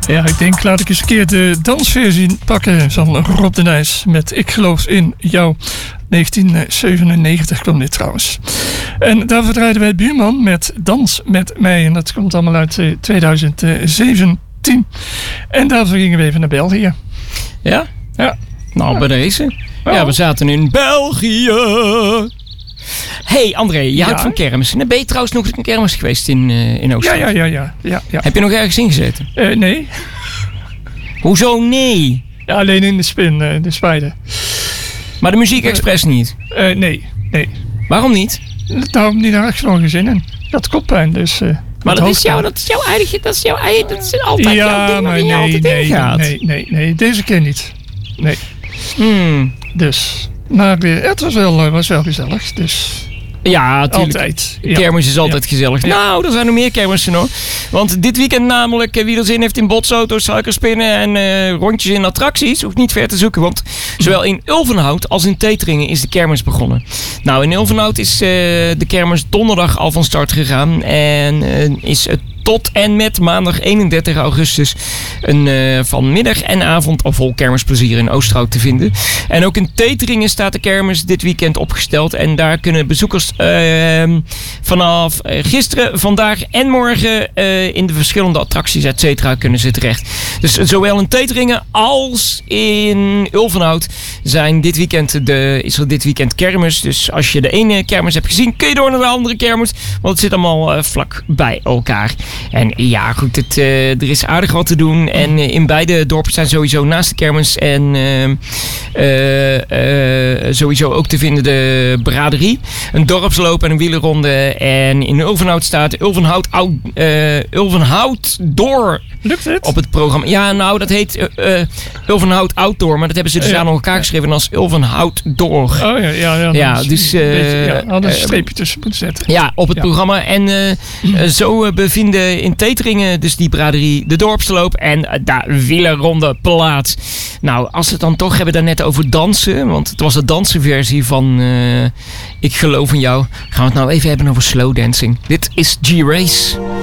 Ja, ik denk, laat ik eens een keer de dansversie pakken van Rob de Nijs met Ik geloof in jou. 1997 kwam dit trouwens. En daarvoor draaiden wij Buurman met Dans met mij. En dat komt allemaal uit 2017. En daarvoor gingen we even naar België. Ja? Ja. Nou, bij deze. Ja, we zaten in België. Hey André, je houdt van kermis. Ben je trouwens nog een kermis geweest in Oostenrijk? Ja. Heb je nog ergens ingezeten? Nee. Hoezo nee? Ja, alleen in de Spin, de Spijder. Maar de Muziek Express niet? Nee. Waarom niet? Daar heb ik niet erg genoeg zin in. Dat koppijn, dus... maar dat is jouw eigen, dat is altijd jouw ding waar je altijd in gaat. Nee, deze keer niet. Nee. Dus, maar het was wel gezellig, dus... Ja, natuurlijk. Altijd. Kermis is altijd gezellig. Ja. Nou, er zijn nog meer kermissen hoor. Want dit weekend namelijk, wie er zin heeft in botsauto's, suikerspinnen en rondjes in attracties, hoeft niet ver te zoeken. Want zowel in Ulvenhout als in Teteringen is de kermis begonnen. Nou, in Ulvenhout is de kermis donderdag al van start gegaan. En is het tot en met maandag 31 augustus van middag en avond al vol kermisplezier in Oosterhout te vinden. En ook in Teteringen staat de kermis dit weekend opgesteld. En daar kunnen bezoekers vanaf gisteren, vandaag en morgen in de verschillende attracties, et cetera, kunnen ze terecht. Dus zowel in Teteringen als in Ulvenhout is er dit weekend kermis. Dus als je de ene kermis hebt gezien, kun je door naar de andere kermis. Want het zit allemaal vlak bij elkaar. En ja, goed, er is aardig wat te doen. En in beide dorpen zijn sowieso naast de kermis en sowieso ook te vinden de braderie. Een dorpsloop en een wielerronde. En in Ulvenhout staat Ulvenhout Door. Lukt het? Op het programma. Ja, nou, dat heet Ulvenhout Outdoor. Maar dat hebben ze dus aan elkaar geschreven als Ulvenhout Door. Oh ja. Ja, dus... hadden een streepje tussen moeten zetten. Ja, op het programma. En zo bevinden in Teteringen dus die braderie, de dorpsloop en de wielerronde plaats. Nou, als we het dan toch hebben daarnet over dansen, want het was de dansenversie van Ik geloof in jou, gaan we het nou even hebben over slow dancing. Dit is G-Race.